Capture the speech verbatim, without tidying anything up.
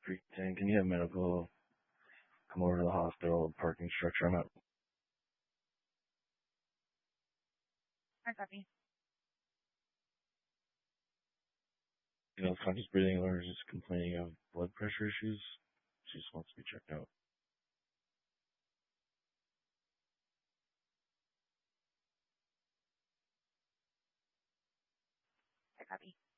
Freak ten, can you have medical come over to the hospital parking structure? I'm at, Hard copy. you know, conscious breathing alert is just complaining of blood pressure issues. She just wants to be checked out. Hard copy.